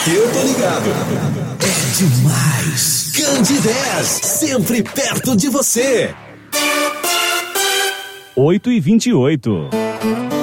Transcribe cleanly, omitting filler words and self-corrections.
Eu tô ligado. É demais. Candidez, sempre perto de você. 8h28.